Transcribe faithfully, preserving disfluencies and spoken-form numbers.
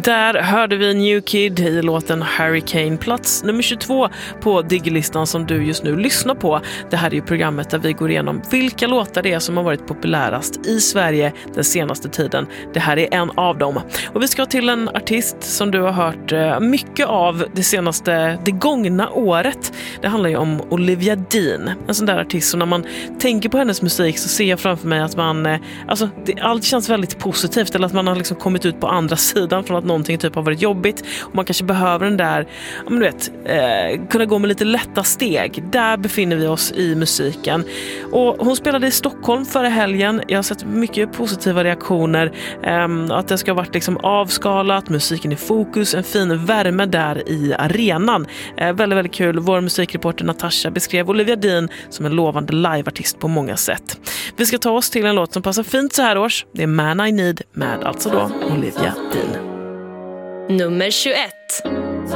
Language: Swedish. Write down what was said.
Där hörde vi New Kid i låten Hurricane, plats nummer tjugotvå på Diggelistan som du just nu lyssnar på. Det här är ju programmet där vi går igenom vilka låtar det är som har varit populärast i Sverige den senaste tiden. Det här är en av dem. Och vi ska till en artist som du har hört mycket av det senaste, det gångna året. Det handlar ju om Olivia Dean. En sån där artist som när man tänker på hennes musik så ser jag framför mig att man, alltså det, allt känns väldigt positivt, eller att man har liksom kommit ut på andra sidan från att någonting typ har varit jobbigt och man kanske behöver den där, om du vet, eh, kunna gå med lite lätta steg. Där befinner vi oss i musiken. Och hon spelade i Stockholm förra helgen. Jag har sett mycket positiva reaktioner. Eh, att det ska ha varit liksom avskalat, musiken i fokus, en fin värme där i arenan. Eh, väldigt, väldigt kul. Vår musikreporter Natasha beskrev Olivia Dean som en lovande liveartist på många sätt. Vi ska ta oss till en låt som passar fint så här års. Det är Man I Need med alltså då Olivia Dean. Nummer tjugoett.